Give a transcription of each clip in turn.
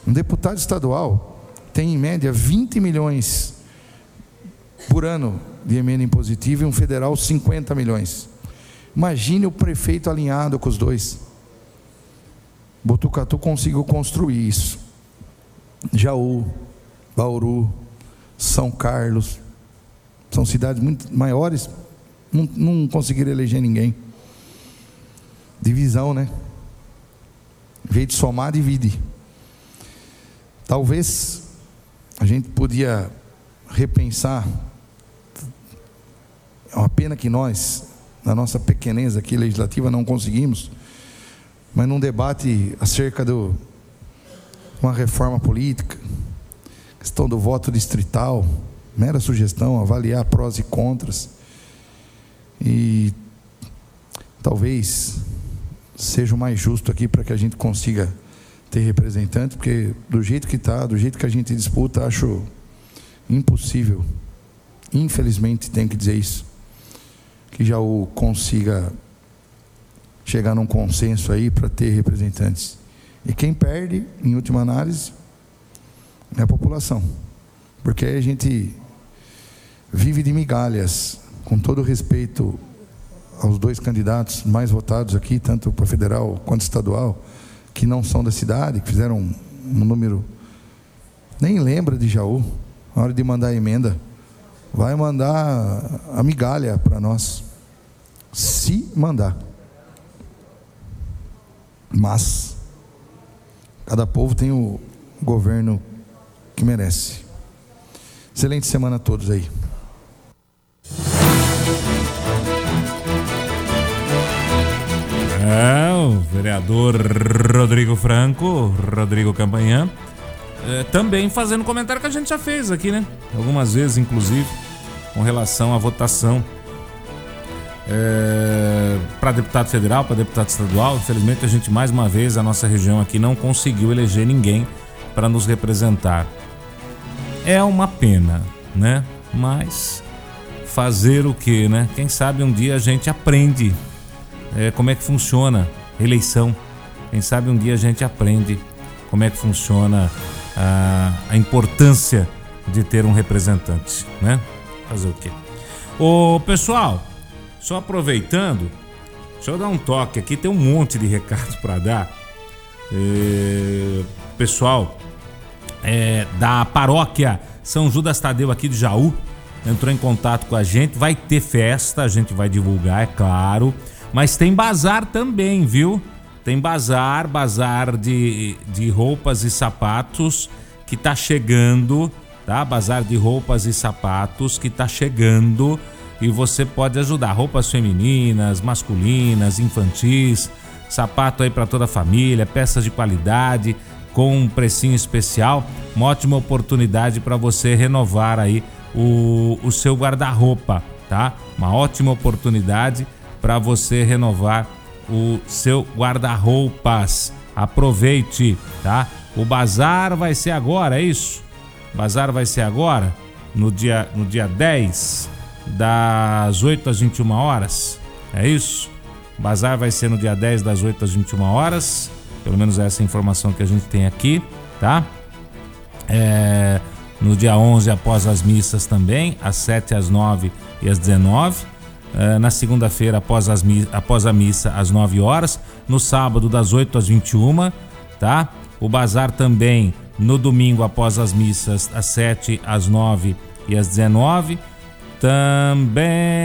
Um deputado estadual tem em média 20 milhões por ano de emenda impositiva e um federal 50 milhões. Imagine o prefeito alinhado com os dois. Botucatu conseguiu construir isso. Jaú, Bauru, São Carlos, são cidades muito maiores, não conseguiram eleger ninguém. Divisão, né? Em vez de somar, divide. Talvez a gente podia repensar. É uma pena que nós, na nossa pequenez aqui legislativa, não conseguimos, mas num debate acerca de uma reforma política, questão do voto distrital, mera sugestão, avaliar prós e contras, e talvez seja o mais justo aqui para que a gente consiga ter representante, porque do jeito que está, do jeito que a gente disputa, acho impossível, infelizmente tenho que dizer isso, que já o consiga chegar num consenso aí para ter representantes. E quem perde, em última análise, é a população, porque aí a gente vive de migalhas, com todo respeito aos dois candidatos mais votados aqui, tanto para federal quanto estadual, que não são da cidade, que fizeram um número, nem lembra de Jaú, na hora de mandar a emenda, vai mandar a migalha para nós, se mandar. Mas cada povo tem o governo que merece. Excelente semana a todos aí. O vereador Rodrigo Franco, Rodrigo Campanhã, também fazendo comentário que a gente já fez aqui, né? Algumas vezes, inclusive, com relação à votação para deputado federal, para deputado estadual. Infelizmente, a gente, mais uma vez, a nossa região aqui não conseguiu eleger ninguém para nos representar. É uma pena, né? Mas fazer o quê, né? Quem sabe um dia a gente aprende como é que funciona a eleição. Quem sabe um dia a gente aprende como é que funciona a importância de ter um representante, né? Fazer o quê? Ô, pessoal, só aproveitando, deixa eu dar um toque aqui, tem um monte de recados para dar. Pessoal da paróquia São Judas Tadeu aqui de Jaú entrou em contato com a gente. Vai ter festa, a gente vai divulgar, é claro, mas tem bazar também, viu? Tem bazar de roupas e sapatos que tá chegando, tá? Bazar de roupas e sapatos que tá chegando e você pode ajudar. Roupas femininas, masculinas, infantis, sapato aí para toda a família, peças de qualidade com um precinho especial. Uma ótima oportunidade para você renovar aí o seu guarda-roupa, tá? Uma ótima oportunidade para você renovar o seu guarda-roupas. Aproveite, tá? O bazar vai ser agora, é isso? O bazar vai ser agora, no dia 10, das 8 às 21 horas, é isso? O bazar vai ser no dia 10, das 8 às 21 horas, pelo menos essa informação que a gente tem aqui, tá? No dia 11, após as missas também, às 7, às 9 e às 19. Na segunda-feira, após a missa, às 9 horas. No sábado, das 8 às 21, tá? O bazar também no domingo, após as missas, às 7, às 9 e às 19. Também.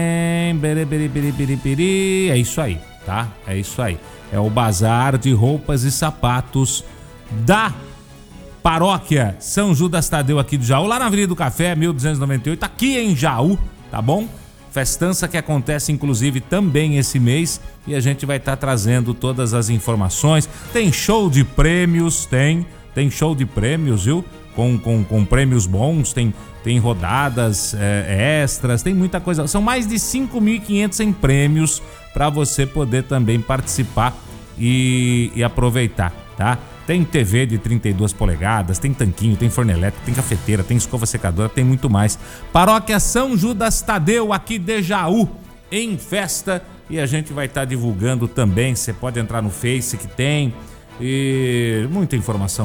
É isso aí, tá? É isso aí. É o bazar de roupas e sapatos da paróquia São Judas Tadeu aqui de Jaú, lá na Avenida do Café, 1298, aqui em Jaú, tá bom? Festança que acontece inclusive também esse mês e a gente vai estar trazendo todas as informações. Tem show de prêmios, tem show de prêmios, viu? Com prêmios bons, tem rodadas extras, tem muita coisa. São mais de 5.500 em prêmios para você poder também participar e aproveitar, tá? Tem TV de 32 polegadas, tem tanquinho, tem forno elétrico, tem cafeteira, tem escova secadora, tem muito mais. Paróquia São Judas Tadeu, aqui de Jaú, em festa. E a gente vai estar divulgando também. Você pode entrar no Face que tem. E muita informação